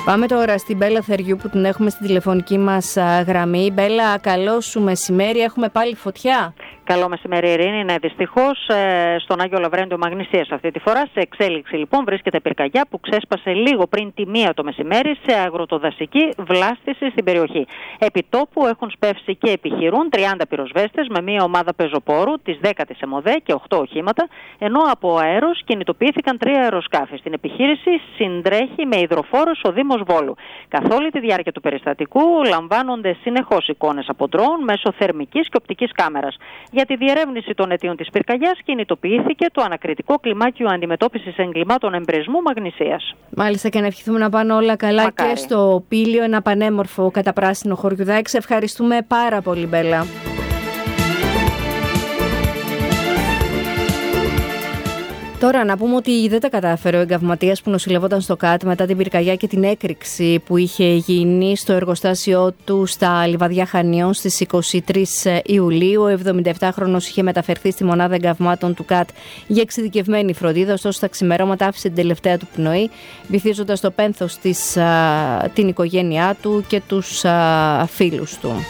Πάμε τώρα στην Μπέλα Θεριού που την έχουμε στην τηλεφωνική μας γραμμή. Μπέλα, καλό σου μεσημέρι. Έχουμε πάλι φωτιά. Καλό μεσημέρι, Ειρήνη. Ναι, δυστυχώς στον Άγιο Λαβρέντιο Μαγνησίας αυτή τη φορά. Σε εξέλιξη λοιπόν βρίσκεται πυρκαγιά που ξέσπασε λίγο πριν τη 1 το μεσημέρι σε αγροτοδασική βλάστηση στην περιοχή. Επί τόπου έχουν σπεύσει και επιχειρούν 30 πυροσβέστες με μια ομάδα πεζοπόρου της 10ης ΕΜΟΔΕ και 8 οχήματα, ενώ από αέρος κινητοποιήθηκαν 3 αεροσκάφη. Στην επιχείρηση συντρέχει με υδροφόρος ο Δήμος Βόλου. Καθ' όλη τη διάρκεια του περιστατικού λαμβάνονται συνεχώς εικόνες από ντρόουν μέσω θερμικής και οπτικής κάμερας. Για τη διερεύνηση των αιτίων της πυρκαγιάς κινητοποιήθηκε το ανακριτικό κλιμάκιο αντιμετώπισης εγκλημάτων εμπρισμού Μαγνησίας. Μάλιστα, και να ευχηθούμε να πάνε όλα καλά. Μακάρι. Και στο Πήλιο, ένα πανέμορφο καταπράσινο χωριουδάκι. Σε ευχαριστούμε πάρα πολύ, Μπέλα. Τώρα να πούμε ότι δεν τα κατάφερε ο εγκαυματίας που νοσηλευόταν στο ΚΑΤ μετά την πυρκαγιά και την έκρηξη που είχε γίνει στο εργοστάσιό του στα Λιβαδιά Χανίων στις 23 Ιουλίου. Ο 77χρονος είχε μεταφερθεί στη μονάδα εγκαυμάτων του ΚΑΤ για εξειδικευμένη φροντίδα, ωστόσο στα ξημερώματα άφησε την τελευταία του πνοή, βυθίζοντας στο πένθος την οικογένειά του και τους φίλους του.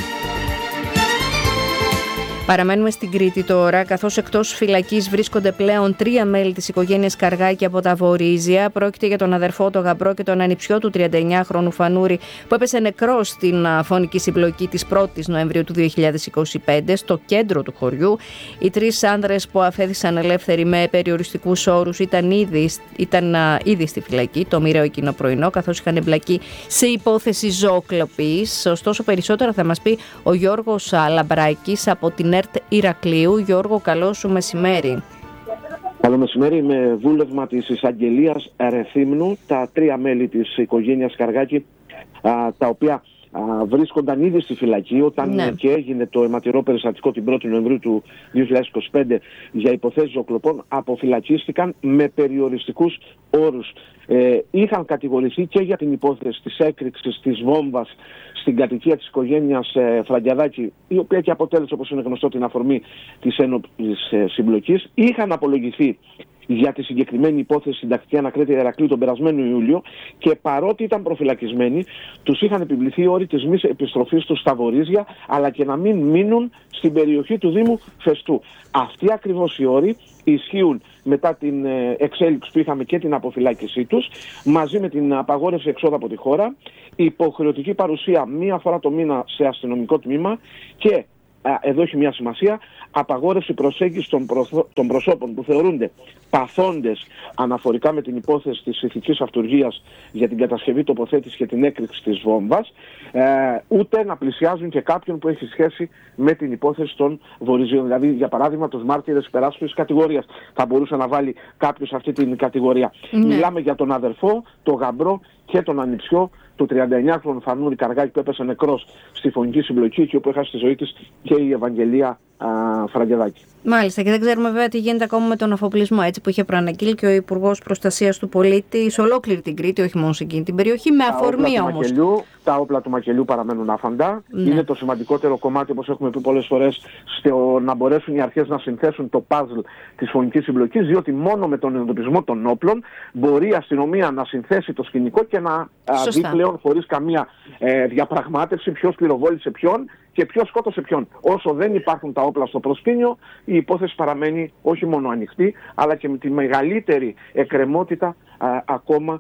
Παραμένουμε στην Κρήτη τώρα, καθώς εκτός φυλακής βρίσκονται πλέον 3 μέλη της οικογένειας Καργάκη από τα Βορίζια. Πρόκειται για τον αδερφό, τον γαμπρό και τον ανιψιό του 39χρονου Φανούρη, που έπεσε νεκρός στην φωνική συμπλοκή της 1ης Νοεμβρίου του 2025 στο κέντρο του χωριού. Οι 3 άνδρες που αφέθησαν ελεύθεροι με περιοριστικούς όρους ήταν ήδη στη φυλακή το μοιραίο εκείνο πρωινό, καθώς είχαν εμπλακεί σε υπόθεση ζωοκλοπής. Ωστόσο, περισσότερα θα μας πει ο Γιώργος Λαμπράκης από την ΕΡΤ Ηρακλείου. Γιώργο, καλό σου μεσημέρι. Καλό μεσημέρι. Με βούλευμα της εισαγγελίας Ρεθύμνου, τα 3 μέλη της οικογένειας Καργάκη, τα οποία βρίσκονταν ήδη στη φυλακή όταν και έγινε το αιματηρό περιστατικό την 1η Νοεμβρίου του 2025 για υποθέσεις ζωοκλοπών, αποφυλακίστηκαν με περιοριστικούς όρους. Είχαν κατηγορηθεί και για την υπόθεση της έκρηξης της βόμβας στην κατοικία της οικογένειας Φραγκιαδάκη, η οποία και αποτέλεσε, όπως είναι γνωστό, την αφορμή της ένοπλης συμπλοκής. Είχαν απολογηθεί για τη συγκεκριμένη υπόθεση συντακτική ανακρίτρια Ηρακλείου τον περασμένο Ιούλιο και παρότι ήταν προφυλακισμένοι, τους είχαν επιβληθεί όροι της μη επιστροφής τους στα Βορίζια, αλλά και να μην μείνουν στην περιοχή του Δήμου Φεστού. Αυτοί ακριβώς οι όροι ισχύουν μετά την εξέλιξη που είχαμε και την αποφυλάκησή τους, μαζί με την απαγόρευση εξόδου από τη χώρα, υποχρεωτική παρουσία 1 φορά το μήνα σε αστυνομικό τμήμα και εδώ έχει μια σημασία, απαγόρευση προσέγγισης των προσώπων που θεωρούνται παθόντες αναφορικά με την υπόθεση της ηθικής αυτουργίας για την κατασκευή, τοποθέτηση και την έκρηξη της βόμβας, ούτε να πλησιάζουν και κάποιον που έχει σχέση με την υπόθεση των Βορειζίων. Δηλαδή, για παράδειγμα, τους μάρτυρες υπεράσπισης κατηγορίας θα μπορούσε να βάλει κάποιος αυτή την κατηγορία. Μιλάμε για τον αδερφό, τον γαμπρό και τον ανιψιό του 39χρονου Φανούρη Καργάκη που έπεσε νεκρός στη φωνική συμπλοκή και όπου έχασε τη ζωή της και η Ευαγγελία Φραγκιαδάκη. Μάλιστα, και δεν ξέρουμε βέβαια τι γίνεται ακόμα με τον αφοπλισμό, έτσι που είχε προαναγγείλει και ο Υπουργός Προστασίας του Πολίτη σε ολόκληρη την Κρήτη, όχι μόνο σε εκείνη την περιοχή, με αφορμή όμως. Τα όπλα του μακελιού παραμένουν άφαντα. Είναι το σημαντικότερο κομμάτι, όπως έχουμε πει πολλές φορές, στο να μπορέσουν οι αρχές να συνθέσουν το παζλ της φωνικής συμπλοκής, διότι μόνο με τον εντοπισμό των όπλων μπορεί η αστυνομία να συνθέσει το σκηνικό και να δει πλέον χωρίς καμία διαπραγμάτευση ποιος πυροβόλησε ποιον και ποιος σκότωσε ποιον. Όσο δεν υπάρχουν τα όπλα στο προσκήνιο, η υπόθεση παραμένει όχι μόνο ανοιχτή, αλλά και με τη μεγαλύτερη εκκρεμότητα ακόμα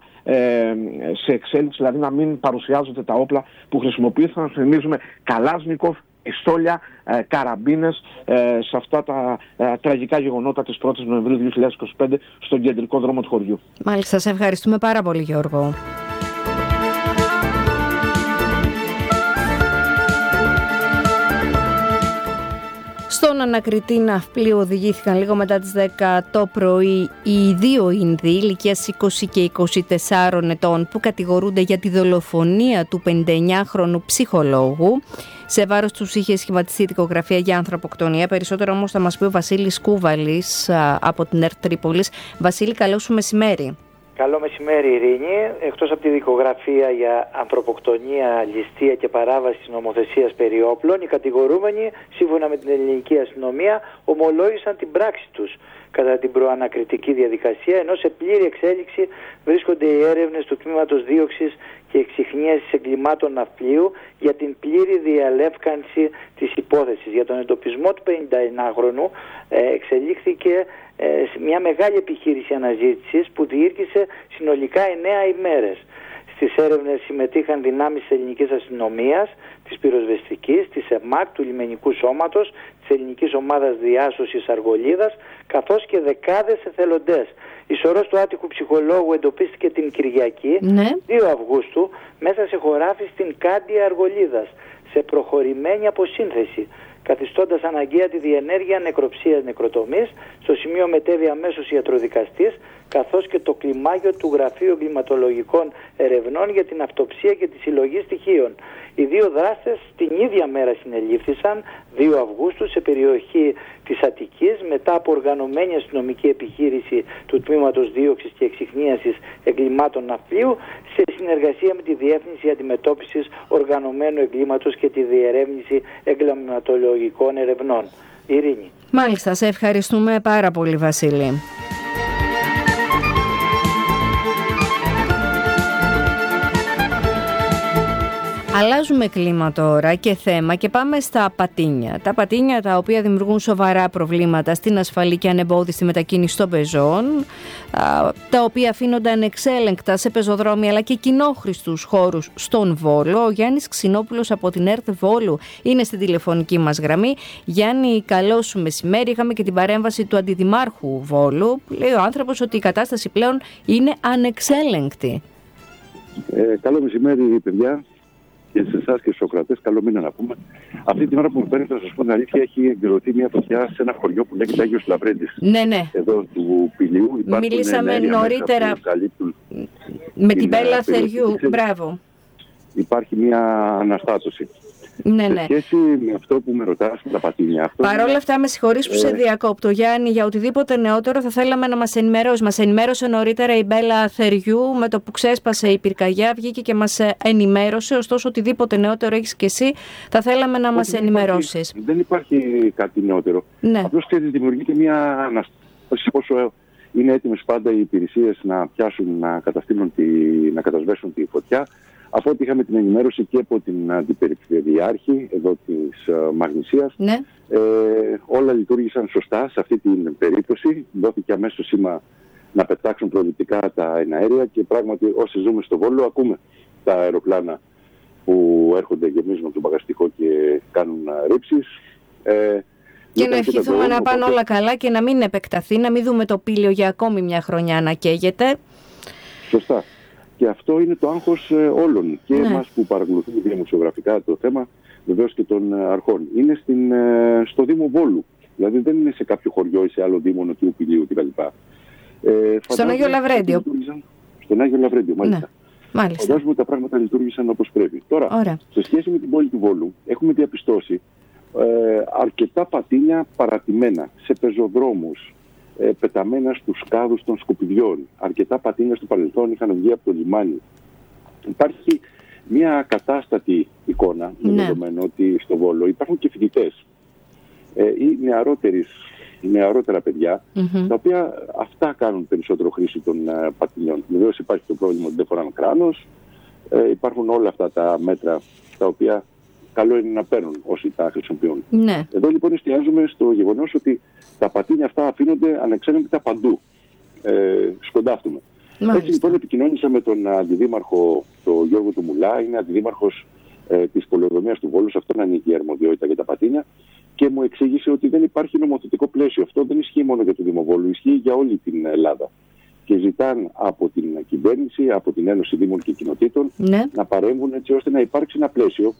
σε εξέλιξη, δηλαδή να μην παρουσιάζονται τα όπλα που χρησιμοποιήθηκαν. Θυμίζουμε Καλάσνικοφ, πιστόλια, καραμπίνες σε αυτά τα τραγικά γεγονότα της 1ης Νοεμβρίου 2025 στον κεντρικό δρόμο του χωριού. Μάλιστα, σε ευχαριστούμε πάρα πολύ, Γιώργο. Στον ανακριτή ναυπλίου οδηγήθηκαν λίγο μετά τις 10 το πρωί οι 2 Ινδοί ηλικίας 20 και 24 ετών που κατηγορούνται για τη δολοφονία του 59χρονου ψυχολόγου. Σε βάρος τους είχε σχηματιστεί δικογραφία για ανθρωποκτονία. Περισσότερο όμως θα μας πει ο Βασίλης Κούβαλης από την ΕΡΤ Τρίπολης. Βασίλη, καλό σου μεσημέρι. Καλό μεσημέρι, Ειρήνη. Εκτός από τη δικογραφία για ανθρωποκτονία, ληστεία και παράβαση της νομοθεσίας περί όπλων, οι κατηγορούμενοι, σύμφωνα με την ελληνική αστυνομία, ομολόγησαν την πράξη τους. κατά την προανακριτική διαδικασία, ενώ σε πλήρη εξέλιξη βρίσκονται οι έρευνες του Τμήματος Δίωξης και Εξιχνίασης Εγκλημάτων Ναυπλίου για την πλήρη διαλεύκανση της υπόθεσης. Για τον εντοπισμό του 51χρονου εξελίχθηκε μια μεγάλη επιχείρηση αναζήτησης που διήρκησε συνολικά 9 ημέρες. Στις έρευνες συμμετείχαν δυνάμεις της ελληνικής αστυνομίας, της πυροσβεστικής, της ΕΜΑΚ, του λιμενικού σώματος, της ελληνικής ομάδας διάσωσης Αργολίδας, καθώς και δεκάδες εθελοντές. Η σωρός του άτυχου ψυχολόγου εντοπίστηκε την Κυριακή, 2 Αυγούστου, μέσα σε χωράφι στην Κάντια Αργολίδας, σε προχωρημένη αποσύνθεση, καθιστώντας αναγκαία τη διενέργεια νεκροψίας νεκροτομής. Στο σημείο μετέβη αμέσως ιατροδικαστής, καθώς και το κλιμάκιο του Γραφείου Εγκληματολογικών Ερευνών για την αυτοψία και τη συλλογή στοιχείων. Οι 2 δράστες την ίδια μέρα συνελήφθησαν, 2 Αυγούστου, σε περιοχή της Αττικής, μετά από οργανωμένη αστυνομική επιχείρηση του Τμήματος Δίωξης και Εξιχνίασης Εγκλημάτων Ναυπλίου, σε συνεργασία με τη Διεύθυνση Αντιμετώπισης Οργανωμένου Εγκλήματος και τη Διερεύνηση Εγκληματολογικών Ερευνών. Ειρήνη. Μάλιστα, σε ευχαριστούμε πάρα πολύ, Βασίλη. Αλλάζουμε κλίμα τώρα και θέμα και πάμε στα πατίνια. Τα πατίνια τα οποία δημιουργούν σοβαρά προβλήματα στην ασφαλή και ανεμπόδιστη μετακίνηση των πεζών, τα οποία αφήνονται ανεξέλεγκτα σε πεζοδρόμια αλλά και κοινόχρηστους χώρους στον Βόλο. Ο Γιάννης Ξινόπουλος από την ΕΡΤ Βόλου είναι στην τηλεφωνική μας γραμμή. Γιάννη, καλό σου μεσημέρι. Είχαμε και την παρέμβαση του Αντιδημάρχου Βόλου, που λέει ο άνθρωπος ότι η κατάσταση πλέον είναι ανεξέλεγκτη. Καλό μεσημέρι, παιδιά. Και σε εσάς και στους Σοκρατές, καλό μήνα να πούμε. Αυτή την ώρα που με παίρνετε, να σας πω την αλήθεια, έχει εκδηλωθεί μια φωτιά σε ένα χωριό που λέγεται Άγιος Λαβρέντης. Ναι. Εδώ του Πηλιού. Μιλήσαμε νωρίτερα με την Μπέλα Θεριού. Μπράβο. Υπάρχει μια αναστάτωση. Ναι. Σε σχέση με αυτό που με ρωτάς, με τα πατίνια. Παρ' όλα αυτά, με συγχωρείς που σε διακόπτω, Γιάννη, για οτιδήποτε νεότερο θα θέλαμε να μας ενημερώσει. Μας ενημέρωσε νωρίτερα η Μπέλα Θεριού, με το που ξέσπασε η πυρκαγιά, βγήκε και μας ενημέρωσε. Ωστόσο, οτιδήποτε νεότερο έχεις και εσύ, θα θέλαμε να μας ενημερώσεις. Δεν υπάρχει κάτι νεότερο. Ναι. Απλώς δημιουργείται μια αναστάτωση. Πόσο είναι έτοιμες πάντα οι υπηρεσίες να πιάσουν, να κατασβέσουν τη φωτιά. Από ό,τι είχαμε την ενημέρωση και από την αντιπεριφερειάρχη εδώ της Μαγνησίας, όλα λειτουργήσαν σωστά σε αυτή την περίπτωση. Δόθηκε αμέσως σήμα να πετάξουν προληπτικά τα εναέρια και πράγματι όσοι ζούμε στο Βόλο ακούμε τα αεροπλάνα που έρχονται, γεμίζουν τον μπαγαστικό και κάνουν ρήψεις. Και να ευχηθούμε να πάνε όλα καλά και να μην επεκταθεί, να μην δούμε το Πήλιο για ακόμη μια χρονιά να καίγεται. Σωστά. Και αυτό είναι το άγχος όλων και εμάς που παρακολουθούμε δημοσιογραφικά το θέμα, βεβαίως και των αρχών. Είναι στο Δήμο Βόλου, δηλαδή δεν είναι σε κάποιο χωριό ή σε άλλο δήμο Νοτιού Πηλίου κτλ. Στον Άγιο Λαβρέντιο. Στον Άγιο Λαβρέντιο, μάλιστα. Ναι. Μάλιστα. Φαντάζομαι ότι τα πράγματα λειτουργήσαν όπως πρέπει. Τώρα, σε σχέση με την πόλη του Βόλου, έχουμε διαπιστώσει αρκετά πατίνια παρατημένα σε πεζοδρόμους, πεταμένα στους κάδους των σκουπιδιών. Αρκετά πατίνια στο παρελθόν είχαν βγει από το λιμάνι. Υπάρχει μια κατάστατη εικόνα, με δεδομένο ότι στο Βόλο υπάρχουν και φοιτητές ή νεαρότερα παιδιά, τα οποία αυτά κάνουν περισσότερο χρήση των πατινιών. Βεβαίως υπάρχει το πρόβλημα ότι δεν φοράνε κράνος, υπάρχουν όλα αυτά τα μέτρα τα οποία καλό είναι να παίρνουν όσοι τα χρησιμοποιούν. Ναι. Εδώ λοιπόν εστιάζουμε στο γεγονός ότι τα πατίνια αυτά αφήνονται ανεξέλεγκτα παντού. Σκοντάφτουμε. Έτσι λοιπόν επικοινώνησα με τον αντιδήμαρχο, τον Γιώργο του Μουλά, είναι αντιδήμαρχος της πολεοδομίας του Βόλου, σε αυτόν ανήκει η αρμοδιότητα για τα πατίνια, και μου εξήγησε ότι δεν υπάρχει νομοθετικό πλαίσιο. Αυτό δεν ισχύει μόνο για το Δήμο Βόλου, ισχύει για όλη την Ελλάδα. Και ζητάν από την κυβέρνηση, από την Ένωση Δήμων και Κοινοτήτων να παρέμβουν έτσι ώστε να υπάρξει ένα πλαίσιο,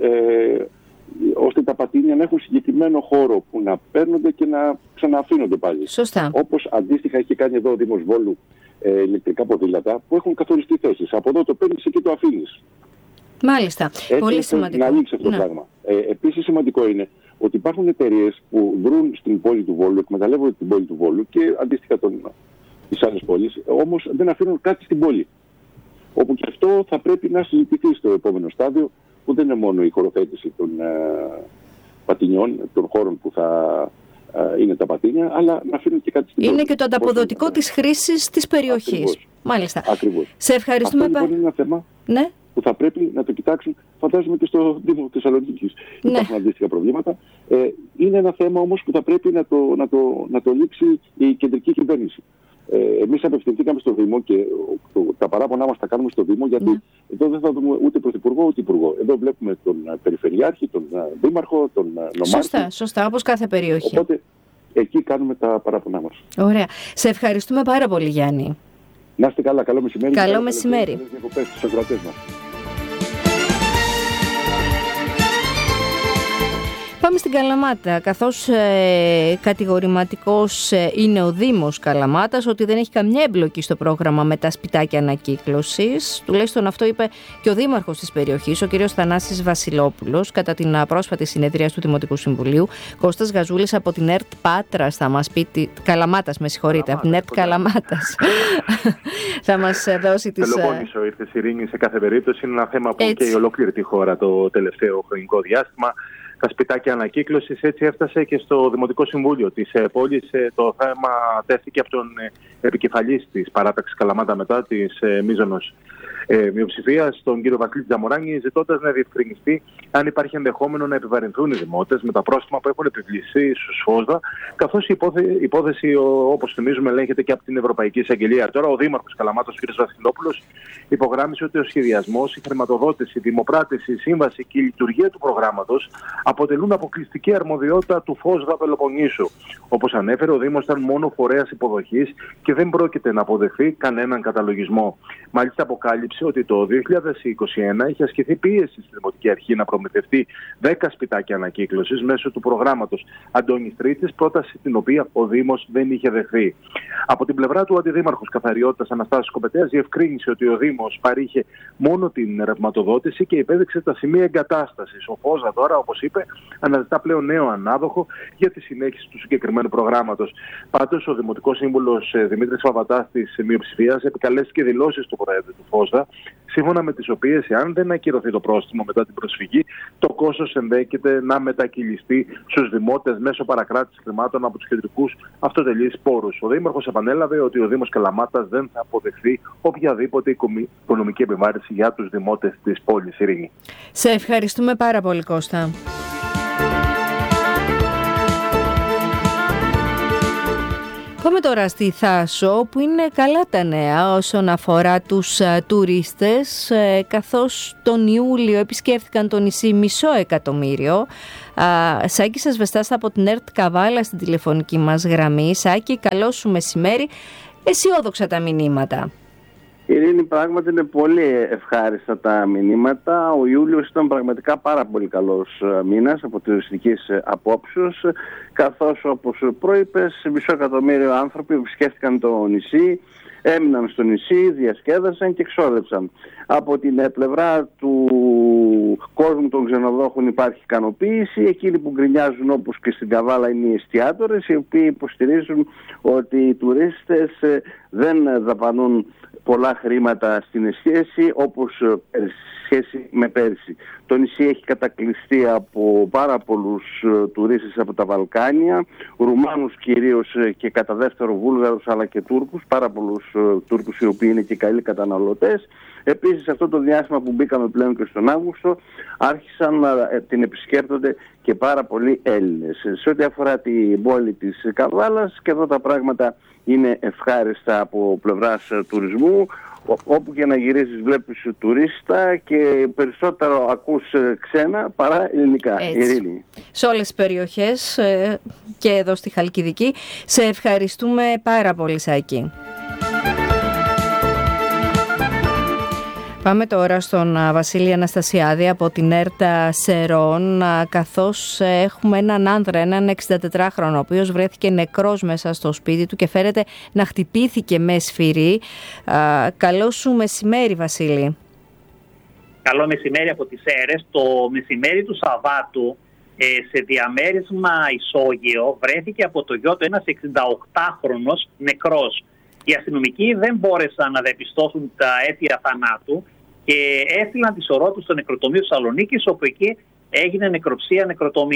ώστε τα πατίνια να έχουν συγκεκριμένο χώρο που να παίρνονται και να ξανααφήνονται πάλι. Σωστά. Όπως αντίστοιχα έχει κάνει εδώ ο Δήμος Βόλου ηλεκτρικά ποδήλατα που έχουν καθοριστεί θέσεις. Από εδώ το παίρνεις, εκεί το αφήνεις. Μάλιστα. Έτσι, πολύ σημαντικό. Να λήξει αυτό το πράγμα. Επίσης σημαντικό είναι ότι υπάρχουν εταιρείες που βρουν στην πόλη του Βόλου, εκμεταλλεύονται την πόλη του Βόλου και αντίστοιχα τις άλλες πόλεις, όμως δεν αφήνουν κάτι στην πόλη. Όπου και αυτό θα πρέπει να συζητηθεί στο επόμενο στάδιο, που δεν είναι μόνο η χωροθέτηση των πατινιών, των χώρων που θα είναι τα πατίνια, αλλά να αφήνουν και κάτι στην πόλη. Είναι και το ανταποδοτικό της χρήσης της περιοχής. Ακριβώς. Μάλιστα. Ακριβώς. Σε ευχαριστούμε. Αυτό λοιπόν είναι ένα θέμα, ναι, που θα πρέπει να το κοιτάξουν, φαντάζομαι, και στο Δήμο Θεσσαλονίκης. Ναι. Υπάρχουν αντίστοιχα προβλήματα. Είναι ένα θέμα όμως που θα πρέπει να το λήξει η κεντρική κυβέρνηση. Εμείς απευθυνθήκαμε στο Δήμο και τα παράπονά μας τα κάνουμε στο Δήμο, γιατί εδώ δεν θα δούμε ούτε πρωθυπουργό ούτε υπουργό. Εδώ βλέπουμε τον περιφερειάρχη, τον δήμαρχο, τον νομάρχη. Σωστά, όπως κάθε περιοχή. Οπότε εκεί κάνουμε τα παράπονά μας. Ωραία. Σε ευχαριστούμε πάρα πολύ, Γιάννη. Να είστε καλά, καλό μεσημέρι. Καλό μεσημέρι. Πάμε στην Καλαμάτα, καθώς κατηγορηματικός είναι ο Δήμος Καλαμάτας ότι δεν έχει καμιά εμπλοκή στο πρόγραμμα με τα σπιτάκια ανακύκλωσης. Τουλάχιστον αυτό είπε και ο δήμαρχος της περιοχής, ο κ. Θανάσης Βασιλόπουλος, κατά την πρόσφατη συνεδρία του Δημοτικού Συμβουλίου. Κώστας Γαζούλης από την ΕΡΤ Πάτρας θα μας πει. Καλαμάτας, με συγχωρείτε, από την ΕΡΤ Καλαμάτας. Θα μας δώσει τις. Πελοπόννησο ήρθε Ειρήνη σε κάθε περίπτωση. Είναι ένα θέμα που και η ολόκληρη τη χώρα το τελευταίο χρονικό διάστημα. Τα σπιτάκια ανακύκλωσης, έτσι έφτασε και στο Δημοτικό Συμβούλιο της πόλης. Το θέμα τέθηκε από τον επικεφαλής της παράταξης Καλαμάτα μετά της μείζωνος μειοψηφίας, τον κύριο Βασίλη Τζαμοράνη, ζητώντας να διευκρινιστεί αν υπάρχει ενδεχόμενο να επιβαρυνθούν οι δημότες με τα πρόστιμα που έχουν επιβληθεί στους ΦΟΣΔΑ, καθώς η υπόθεση, όπως θυμίζουμε, ελέγχεται και από την Ευρωπαϊκή Εισαγγελία. Τώρα, ο Δήμαρχος Καλαμάτας, ο κ. Βασιλόπουλος, υπογράμμισε ότι ο σχεδιασμός, η χρηματοδότηση, η δημοπράτηση, η σύμβαση και η λειτουργία του προγράμματος αποτελούν αποκλειστική αρμοδιότητα του ΦΟΣΔΑ Πελοποννήσου. Όπως ανέφερε, ο Δήμος ήταν μόνο φορέας υποδοχής και δεν πρόκειται να αποδεχθεί κανέναν καταλογισμό. Μάλιστα, αποκάλυψε ότι το 2021 είχε ασκηθεί πίεση στη Δημοτική Αρχή να προμηθευτεί 10 σπιτάκια ανακύκλωσης μέσω του προγράμματος Αντώνης Τρίτσης, πρόταση την οποία ο Δήμος δεν είχε δεχθεί. Από την πλευρά του, ο Αντιδήμαρχος Καθαριότητας Αναστάσης Κοπετέας διευκρίνησε ότι ο Δήμος παρήχε μόνο την ρευματοδότηση και υπέδειξε τα σημεία εγκατάστασης. Ο ΦΟΣΔΑ τώρα, όπως είπε, αναζητά πλέον νέο ανάδοχο για τη συνέχιση του συγκεκριμένου προγράμματος. Πάντως, ο Δημοτικός Σύμβουλος Δημήτρης Παπατάς της μειοψηφίας επικαλέστηκε δηλώσεις του Προέδρου του ΦΟΣΔΑ, σύμφωνα με τις οποίες, εάν δεν ακυρωθεί το πρόστιμο μετά την προσφυγή, το κόστος ενδέχεται να μετακυλιστεί στους δημότες μέσω παρακράτησης χρημάτων από τους κεντρικούς αυτοτελείς πόρους. Ο Δήμαρχος επανέλαβε ότι ο Δήμος Καλαμάτας δεν θα αποδεχθεί οποιαδήποτε οικονομική επιβάρυνση για τους δημότες της πόλης. Ειρήνη. Σε ευχαριστούμε πάρα πολύ, Κώστα. Πάμε τώρα στη Θάσο, που είναι καλά τα νέα όσον αφορά τους τουρίστες, καθώς τον Ιούλιο επισκέφθηκαν το νησί 500.000. Σάκη Ασβεστάς από την ΕΡΤ Καβάλα στην τηλεφωνική μας γραμμή. Σάκη, καλό σου μεσημέρι. Αισιόδοξα τα μηνύματα. Ειρήνη, πράγματι είναι πολύ ευχάριστα τα μηνύματα. Ο Ιούλιος ήταν πραγματικά πάρα πολύ καλός μήνας από τουριστικής απόψεως, καθώς, όπως προείπες, 500.000 άνθρωποι επισκέφτηκαν το νησί, έμειναν στο νησί, διασκέδασαν και ξόδεψαν. Από την πλευρά του κόσμου των ξενοδόχων υπάρχει ικανοποίηση. Εκείνοι που γκρινιάζουν, όπως και στην Καβάλα, είναι οι εστιατόρες, οι οποίοι υποστηρίζουν ότι οι τουρίστες δεν δαπανούν πολλά χρήματα στην εστίαση όπως σχέση με πέρσι. Το νησί έχει κατακλειστεί από πάρα πολλούς τουρίστες από τα Βαλκάνια, Ρουμάνους κυρίως και κατά δεύτερο Βούλγαρους, αλλά και Τούρκους, πάρα πολλούς Τούρκους οι οποίοι είναι και καλοί καταναλωτές. Επίσης, αυτό το διάστημα που μπήκαμε πλέον και στον Αύγουστο, άρχισαν να την επισκέπτονται και πάρα πολλοί Έλληνες. Σε ό,τι αφορά την πόλη της Καβάλας, και εδώ τα πράγματα είναι ευχάριστα από πλευράς τουρισμού. Όπου και να γυρίσεις βλέπεις τουρίστα και περισσότερο ακούς ξένα παρά ελληνικά. Ειρήνη. Σε όλες τις περιοχές και εδώ στη Χαλκιδική. Σε ευχαριστούμε πάρα πολύ, Σάκη. Πάμε τώρα στον Βασίλη Αναστασιάδη από την ΕΡΤΑ Σερών, καθώς έχουμε έναν άνδρα, έναν 64χρονο, ο οποίος βρέθηκε νεκρός μέσα στο σπίτι του και φέρεται να χτυπήθηκε με σφυρί. Καλό σου μεσημέρι, Βασίλη. Καλό μεσημέρι από τις Σέρες. Το μεσημέρι του Σαββάτου, σε διαμέρισμα Ισόγειο, βρέθηκε από το γιο του ένας 68χρονος νεκρός. Οι αστυνομικοί δεν μπόρεσαν να διαπιστώσουν τα αίτια θανάτου και έστειλαν τη σωρό του στο νεκροτομείο Θεσσαλονίκης, όπου εκεί έγινε νεκροψία νεκροτομή.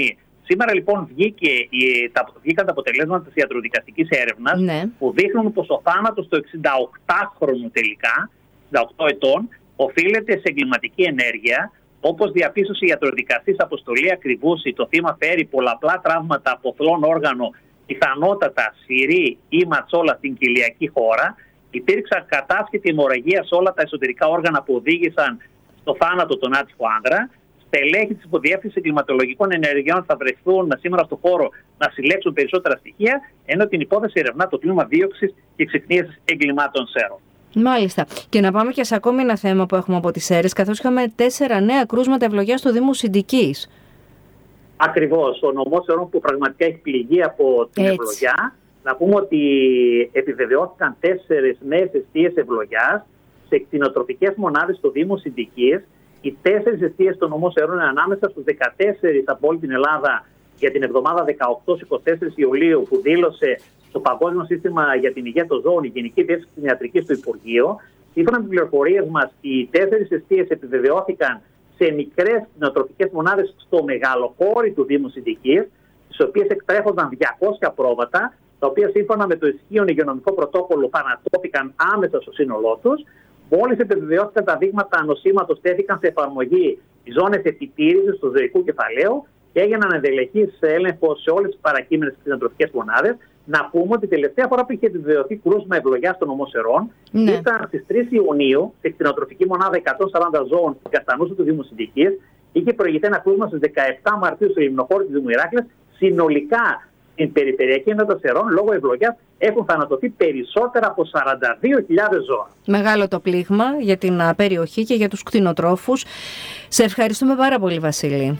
Σήμερα λοιπόν βγήκαν τα αποτελέσματα της ιατροδικαστικής έρευνας, που δείχνουν πως ο θάνατος του 68χρονου τελικά, 68 ετών, οφείλεται σε εγκληματική ενέργεια. Όπως διαπίστωσε η ιατροδικαστής Αποστολή Ακριβούση, το θύμα φέρει πολλαπλά τραύματα από θλόν όργανο, πιθανότατα σφυρί ή ματσόλα στην κοιλιακή χώρα. Υπήρξαν κατάσχετη αιμορραγία σε όλα τα εσωτερικά όργανα που οδήγησαν στο θάνατο τον άτυχο άνδρα. Στελέχη της Υποδιεύθυνσης Εγκληματολογικών Ενεργειών θα βρεθούν σήμερα στο χώρο να συλλέξουν περισσότερα στοιχεία, ενώ την υπόθεση ερευνά το τμήμα δίωξης και εξυχνίασης εγκλημάτων σέρων. Μάλιστα. Και να πάμε και σε ακόμη ένα θέμα που έχουμε από τις Σέρρες, καθώς είχαμε 4 νέα κρούσματα ευλογιάς στο Δήμο Συντικής. Ακριβώς. Ο νομός Σέρρων που πραγματικά έχει πληγεί από την ευλογιά. Να πούμε ότι επιβεβαιώθηκαν 4 νέες εστίες ευλογιάς σε κτηνοτροφικές μονάδες στο Δήμο Συντικής. Οι 4 εστίες των νομών Σέρρων είναι ανάμεσα στους 14 από όλη την Ελλάδα για την εβδομάδα 18-24 Ιουλίου, που δήλωσε το Παγκόσμιο Σύστημα για την Υγεία των Ζώων η Γενική Διεύθυνση Κτηνιατρικής του Υπουργείου. Σύμφωνα με τις πληροφορίες μας, οι 4 εστίες επιβεβαιώθηκαν σε μικρές κτηνοτροφικές μονάδες στο μεγαλοχώρι του Δήμου Συντικής, στις οποίες εκτρέφονταν 200 πρόβατα, τα οποία σύμφωνα με το ισχύον υγειονομικό πρωτόκολλο θανατώθηκαν άμεσα στο σύνολό τους. Μόλις επιβεβαιώθηκαν τα δείγματα νοσήματος, τέθηκαν σε εφαρμογή οι ζώνες επιτήρησης του ζωικού κεφαλαίου και έγιναν ενδελεχής έλεγχος σε όλες τις παρακείμενες κτηνοτροφικές μονάδες. Να πούμε ότι η τελευταία φορά που είχε επιβεβαιωθεί κρούσμα ευλογιάς στον νομό Σερών ήταν στις 3 Ιουνίου, σε κτηνοτροφική μονάδα 140 ζώων στην Καστανούσα του Δήμου Συντικής. Είχε προηγηθεί ένα κρούσμα στις 17 Μαρτίου στο λιμνοχώρι του Δήμου Ηράκλειας. Συνολικά στην περιφερειακή ενότητα Σερών, λόγω ευλογιάς, έχουν θανατωθεί περισσότερα από 42.000 ζώα. Μεγάλο το πλήγμα για την περιοχή και για τους κτηνοτρόφους. Σε ευχαριστούμε πάρα πολύ, Βασίλη.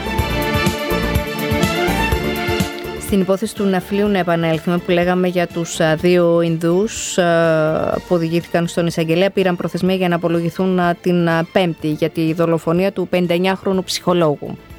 Στην υπόθεση του ναυλίου να επανέλθουμε, που λέγαμε για τους 2 Ινδούς που οδηγήθηκαν στον εισαγγελέα, πήραν προθεσμία για να απολογηθούν την Πέμπτη για τη δολοφονία του 59χρονου ψυχολόγου.